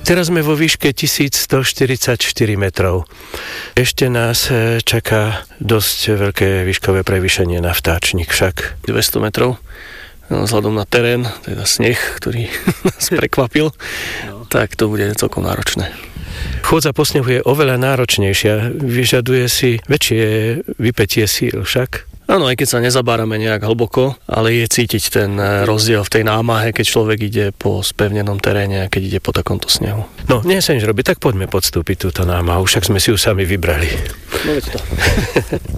Teraz sme vo výške 1144 metrov. Ešte nás čaká dosť veľké výškové prevýšenie na Vtáčnik však. 200 metrov, vzhľadom na terén, teda sneh, ktorý nás prekvapil, tak to bude celkom náročné. Chôdza po snehu je oveľa náročnejšia, vyžaduje si väčšie vypätie síl však. Áno, aj keď sa nezabárame nejak hlboko, ale je cítiť ten rozdiel v tej námahe, keď človek ide po spevnenom teréne a keď ide po takomto snehu. No, nie sa nič robiť, tak poďme podstúpiť túto námahu, však sme si ju sami vybrali. No veď to.